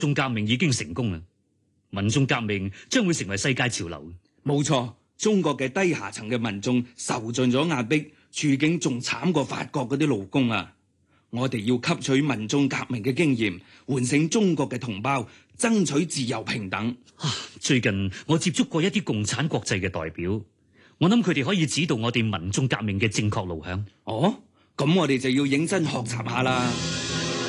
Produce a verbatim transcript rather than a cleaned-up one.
眾革命已經成功啦，民眾革命將會成為世界潮流。 冇錯，中國嘅低下層嘅民眾受盡咗壓迫，處境仲慘過法國嗰啲勞工啊！我哋要吸取民眾革命嘅經驗，喚醒中國嘅同胞，爭取自由平等。 啊，最近我接觸過一啲共產國際嘅代表，我諗佢哋可以指導我哋民眾革命嘅正確路向。 哦，咁我哋就要認真學習下啦。